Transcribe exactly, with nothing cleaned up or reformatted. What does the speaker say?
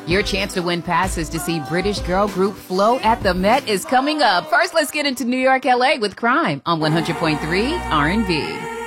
Your chance to win passes to see British girl group Flo at the Met is coming up. First, let's get into New York, L A with Crime on one hundred point three R and B.